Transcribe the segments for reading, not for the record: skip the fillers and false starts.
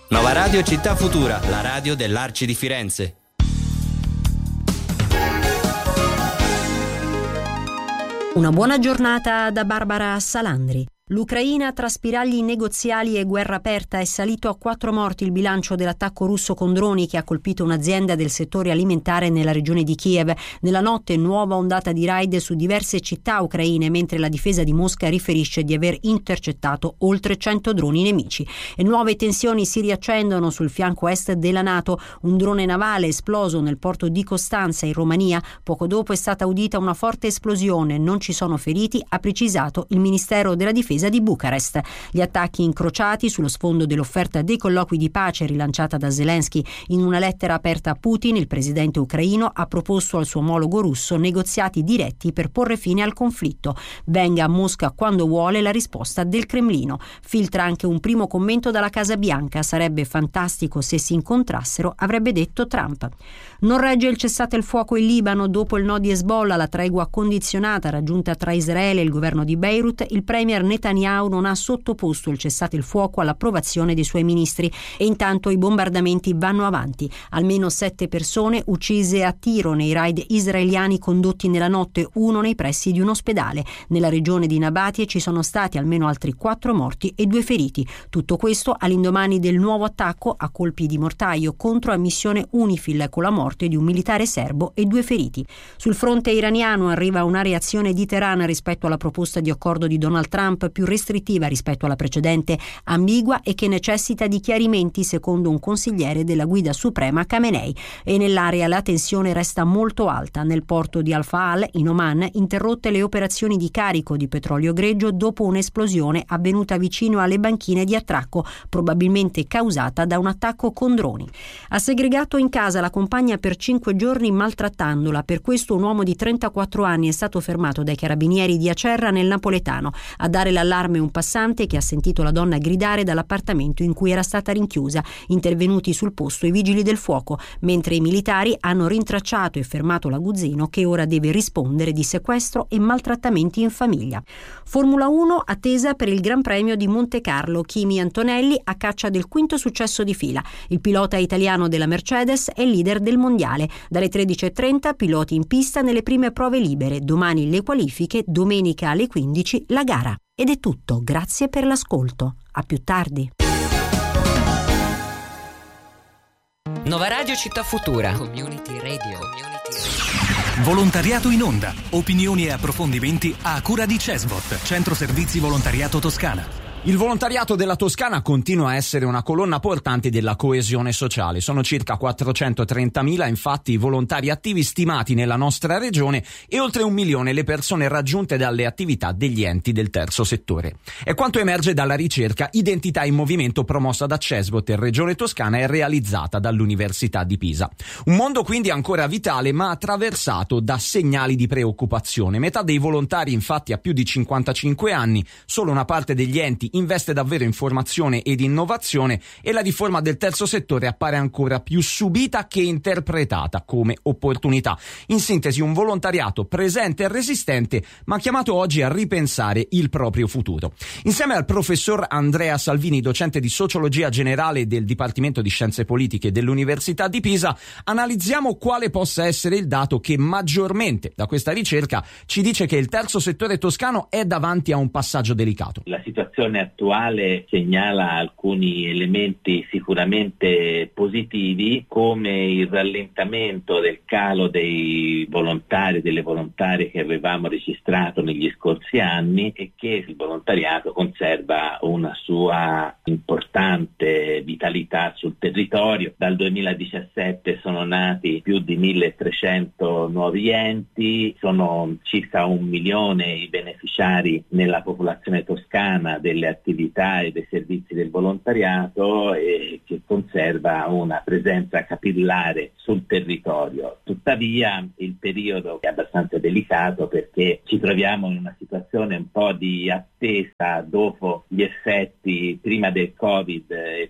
Nova Radio Città Futura, la radio dell'Arci di Firenze. Una buona giornata da Barbara Salandri. L'Ucraina tra spiragli negoziali e guerra aperta è salito a 4 morti il bilancio dell'attacco russo con droni che ha colpito un'azienda del settore alimentare nella regione di Kiev. Nella notte nuova ondata di raid su diverse città ucraine, mentre la difesa di Mosca riferisce di aver intercettato oltre 100 droni nemici. E nuove tensioni si riaccendono sul fianco est della NATO. Un drone navale esploso nel porto di Costanza in Romania. Poco dopo è stata udita una forte esplosione. Non ci sono feriti, ha precisato il Ministero della Difesa di Bucarest. Gli attacchi incrociati sullo sfondo dell'offerta dei colloqui di pace rilanciata da Zelensky. In una lettera aperta a Putin, il presidente ucraino ha proposto al suo omologo russo negoziati diretti per porre fine al conflitto. Venga a Mosca quando vuole la risposta del Cremlino. Filtra anche un primo commento dalla Casa Bianca. Sarebbe fantastico se si incontrassero, avrebbe detto Trump. Non regge il cessate il fuoco in Libano dopo il no di Hezbollah, la tregua condizionata raggiunta tra Israele e il governo di Beirut. Il premier Netanyahu non ha sottoposto il cessate il fuoco all'approvazione dei suoi ministri e intanto i bombardamenti vanno avanti. Almeno 7 persone uccise a tiro nei raid israeliani condotti nella notte, uno nei pressi di un ospedale. Nella regione di Nabatie ci sono stati almeno altri 4 morti e 2 feriti. Tutto questo all'indomani del nuovo attacco a colpi di mortaio contro la missione UNIFIL, con la morte di un militare serbo e 2 feriti. Sul fronte iraniano arriva una reazione di Teheran rispetto alla proposta di accordo di Donald Trump, più restrittiva rispetto alla precedente, ambigua e che necessita di chiarimenti, secondo un consigliere della guida suprema Khamenei. E nell'area la tensione resta molto alta. Nel porto di Al-Faal, in Oman, interrotte le operazioni di carico di petrolio greggio dopo un'esplosione avvenuta vicino alle banchine di attracco, probabilmente causata da un attacco con droni. Ha segregato in casa la compagna per 5 giorni maltrattandola. Per questo un uomo di 34 anni è stato fermato dai carabinieri di Acerra nel napoletano. A dare l'allarme un passante che ha sentito la donna gridare dall'appartamento in cui era stata rinchiusa. Intervenuti sul posto i vigili del fuoco, mentre i militari hanno rintracciato e fermato l'aguzzino, che ora deve rispondere di sequestro e maltrattamenti in famiglia. Formula 1 attesa per il Gran Premio di Monte Carlo. Kimi Antonelli a caccia del 5º successo di fila. Il pilota italiano della Mercedes è leader del mondiale. Dalle 13:30 piloti in pista nelle prime prove libere. Domani le qualifiche, domenica alle 15 la gara. Ed è tutto, grazie per l'ascolto. A più tardi. Nova Radio Città Futura. Community Radio. Volontariato in onda. Opinioni e approfondimenti a cura di CESVOT, Centro Servizi Volontariato Toscana. Il volontariato della Toscana continua a essere una colonna portante della coesione sociale. Sono circa 430.000 infatti i volontari attivi stimati nella nostra regione e oltre 1 milione le persone raggiunte dalle attività degli enti del terzo settore. È quanto emerge dalla ricerca Identità in Movimento promossa da CESVOT e Regione Toscana e realizzata dall'Università di Pisa. Un mondo quindi ancora vitale ma attraversato da segnali di preoccupazione. Metà dei volontari infatti ha più di 55 anni, solo una parte degli enti investe davvero in formazione ed innovazione e la riforma del terzo settore appare ancora più subita che interpretata come opportunità. In sintesi, un volontariato presente e resistente, ma chiamato oggi a ripensare il proprio futuro. Insieme al professor Andrea Salvini, docente di Sociologia Generale del Dipartimento di Scienze Politiche dell'Università di Pisa, analizziamo quale possa essere il dato che maggiormente da questa ricerca ci dice che il terzo settore toscano è davanti a un passaggio delicato. La situazione attuale segnala alcuni elementi sicuramente positivi, come il rallentamento del calo dei volontari e delle volontarie che avevamo registrato negli scorsi anni e che il volontariato conserva una sua importante vitalità sul territorio. Dal 2017 sono nati più di 1.300 nuovi enti, sono circa 1 milione i beneficiari nella popolazione toscana delle attività e dei servizi del volontariato e che conserva una presenza capillare sul territorio. Tuttavia il periodo è abbastanza delicato perché ci troviamo in una situazione un po' di attesa dopo gli effetti prima del Covid e poi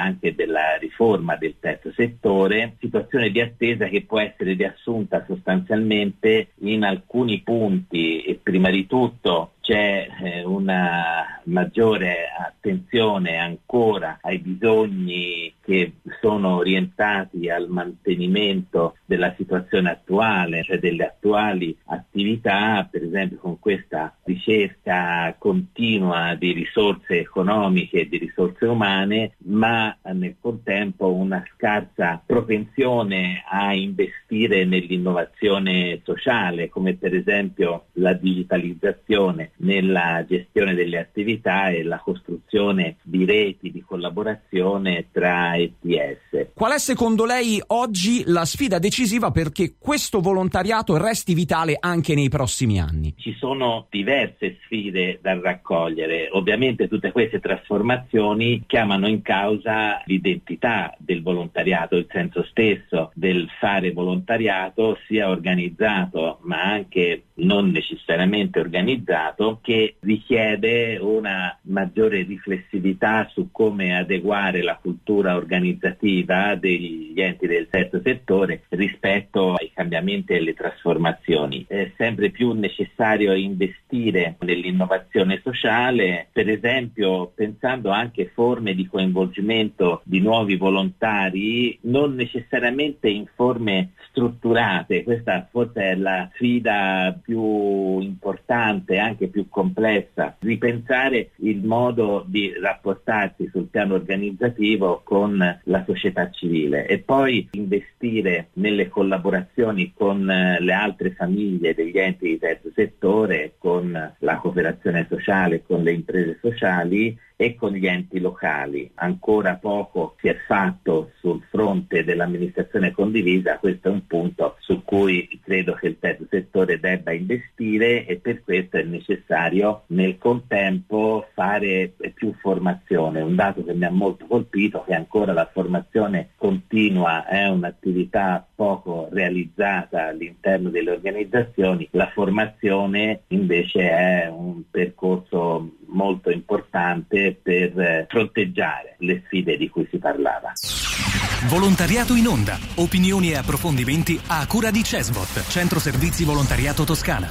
anche della riforma del terzo settore, situazione di attesa che può essere riassunta sostanzialmente in alcuni punti. E prima di tutto c'è una maggiore attenzione ancora ai bisogni che sono orientati al mantenimento della situazione attuale, cioè delle attuali attività, per esempio con questa ricerca continua di risorse economiche e di risorse umane, ma nel contempo una scarsa propensione a investire nell'innovazione sociale, come per esempio la digitalizzazione nella gestione delle attività e la costruzione di reti di collaborazione tra ETS. Qual è secondo lei oggi la sfida decisiva perché questo volontariato resti vitale anche nei prossimi anni? Ci sono diverse sfide da raccogliere. Ovviamente tutte queste trasformazioni chiamano in causa l'identità del volontariato, il senso stesso del fare volontariato, sia organizzato ma anche non necessariamente organizzato, che richiede una maggiore riflessività su come adeguare la cultura organizzativa degli enti del terzo settore rispetto ai cambiamenti e alle trasformazioni. È sempre più necessario investire nell'innovazione sociale, per esempio pensando anche forme di coinvolgimento di nuovi volontari, non necessariamente in forme strutturate. Questa forse è la sfida più importante, anche più complessa, ripensare il modo di rapportarsi sul piano organizzativo con la società civile e poi investire nelle collaborazioni con le altre famiglie degli enti di terzo settore, con la cooperazione sociale, con le imprese sociali e con gli enti locali. Ancora poco si è fatto sul fronte dell'amministrazione condivisa, questo è un punto su cui credo che il terzo settore debba investire e per questo è necessario nel contempo fare più formazione. Un dato che mi ha molto colpito è che ancora la formazione continua è un'attività poco realizzata all'interno delle organizzazioni, la formazione invece è un percorso molto importante per fronteggiare le sfide di cui si parlava. Volontariato in onda. Opinioni e approfondimenti a cura di CESVOT, Centro Servizi Volontariato Toscana.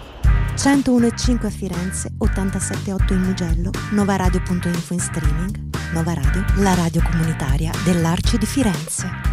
101,5 a Firenze, 87,8 in Mugello, novaradio.info in streaming. Nova Radio, la radio comunitaria dell'Arci di Firenze.